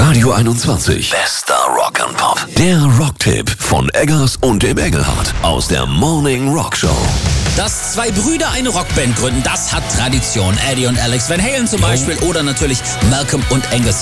Radio 21. Bester Rock and Pop. Der Rocktipp von Eggers und dem Engelhardt aus der Morning Rock Show. Dass zwei Brüder eine Rockband gründen, das hat Tradition. Eddie und Alex Van Halen zum Beispiel oder natürlich Malcolm und Angus